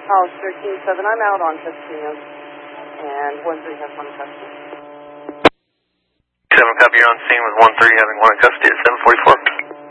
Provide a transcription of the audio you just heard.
House 13-7, I'm out on Tuscany, and 1-3 has one custody. 7, copy, you're on scene with 1-3 having one in custody at 744.